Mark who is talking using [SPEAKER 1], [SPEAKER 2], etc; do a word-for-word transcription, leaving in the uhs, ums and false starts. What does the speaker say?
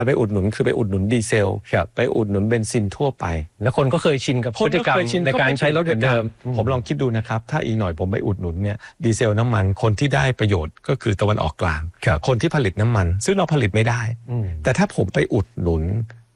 [SPEAKER 1] ไปอุดหนุนคือไปอุดหนุนดีเซลไปอุดหนุนเบนซินทั่วไป
[SPEAKER 2] แล้วคนก็เคยชินกับพฤติกรรมในการใช้รถเหมือนเดิม
[SPEAKER 1] ผมลองคิดดูนะครับถ้าอีกหน่อยผมไปอุดหนุนเนี่ยดีเซลน้ำมันคนที่ได้ประโยชน์ก็คือตะวันออกกลางคนที่ผลิตน้ำมันซึ่งเราผลิตไม่ได้แต่ถ้าผมไปอุดหนุน